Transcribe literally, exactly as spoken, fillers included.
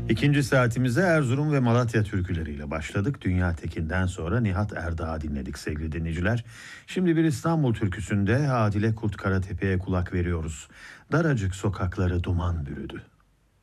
İkinci saatimize Erzurum ve Malatya türküleriyle başladık. Dünya Tekin'den sonra Nihat Erdağ'ı dinledik sevgili dinleyiciler. Şimdi bir İstanbul türküsünde Adile Kurt Karatepe'ye kulak veriyoruz. Daracık sokakları duman bürüdü.